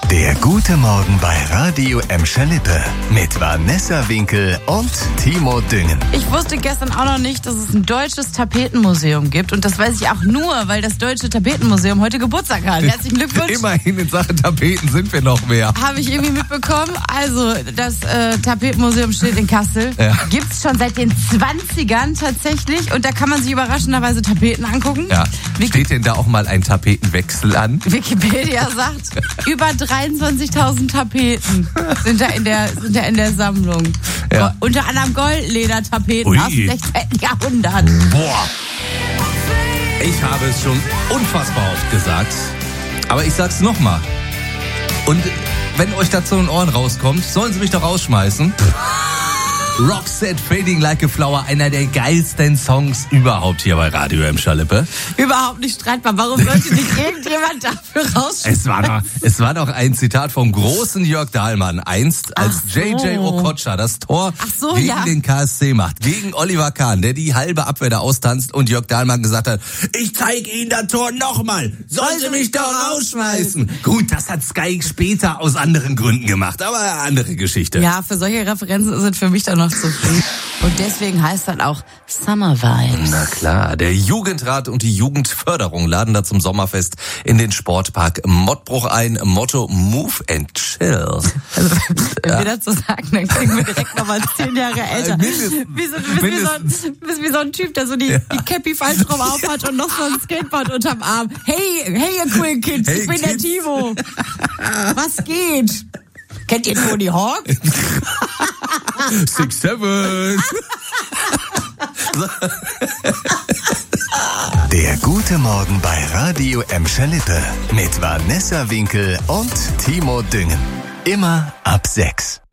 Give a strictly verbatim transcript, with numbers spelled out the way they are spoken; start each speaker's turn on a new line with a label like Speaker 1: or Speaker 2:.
Speaker 1: Der gute Morgen bei Radio Emscher Lippe mit Vanessa Winkel und Timo Düngen.
Speaker 2: Ich wusste gestern auch noch nicht, dass es ein deutsches Tapetenmuseum gibt. Und das weiß ich auch nur, weil das Deutsche Tapetenmuseum heute Geburtstag hat. Herzlichen Glückwunsch.
Speaker 3: Immerhin in Sachen Tapeten sind wir noch mehr.
Speaker 2: Habe ich irgendwie mitbekommen. Also, das äh, Tapetenmuseum steht in Kassel.
Speaker 3: Ja.
Speaker 2: Gibt es schon seit den zwanzigern tatsächlich. Und da kann man sich überraschenderweise Tapeten angucken.
Speaker 3: Ja.
Speaker 2: Wiki-
Speaker 3: Steht denn da auch mal ein Tapetenwechsel an?
Speaker 2: Wikipedia sagt, über dreiundzwanzigtausend Tapeten sind da in der, sind da in der Sammlung.
Speaker 3: Ja.
Speaker 2: Unter anderem Goldledertapeten
Speaker 3: Ui.
Speaker 2: aus dem sechzehnten Jahrhundert.
Speaker 3: Boah. Ich habe es schon unfassbar oft gesagt. Aber ich sag's nochmal. Und wenn euch dazu in den Ohren rauskommt, sollen sie mich doch rausschmeißen. Roxette, Fading Like a Flower, einer der geilsten Songs überhaupt hier bei Radio Emscher Lippe.
Speaker 2: Überhaupt nicht streitbar. Warum sollte nicht irgendjemand dafür rausschmeißen?
Speaker 3: Es war doch, es war doch ein Zitat vom großen Jörg Dahlmann einst, als
Speaker 2: Ach so.
Speaker 3: J J Okocha das Tor
Speaker 2: Ach so,
Speaker 3: gegen
Speaker 2: ja.
Speaker 3: den K S C macht, gegen Oliver Kahn, der die halbe Abwehr da austanzt und Jörg Dahlmann gesagt hat, ich zeige Ihnen das Tor nochmal, sollen Sie mich doch rausschmeißen. Gut, das hat Sky später aus anderen Gründen gemacht, aber andere Geschichte.
Speaker 2: Ja, für solche Referenzen sind für mich dann noch zu früh. Und deswegen heißt das auch Summer Vibes.
Speaker 3: Na klar, der Jugendrat und die Jugendförderung laden da zum Sommerfest in den Sportpark Mottbruch ein. Motto Move and Chill.
Speaker 2: Also, wenn wir dazu sagen, dann kriegen wir direkt nochmal zehn Jahre älter.
Speaker 3: Mindestens.
Speaker 2: Wie so, du, bist wie so ein, du bist wie so ein Typ, der so die,
Speaker 3: Ja.
Speaker 2: die Cappy falsch rum aufhat und noch so ein Skateboard unterm Arm. Hey, hey ihr coolen Kids,
Speaker 3: Hey,
Speaker 2: ich bin der
Speaker 3: Kids.
Speaker 2: Timo. Was geht? Kennt ihr Tony Hawk?
Speaker 3: Six, seven.
Speaker 1: Der gute Morgen bei Radio Emscher Lippe mit Vanessa Winkel und Timo Düngen. Immer ab sechs.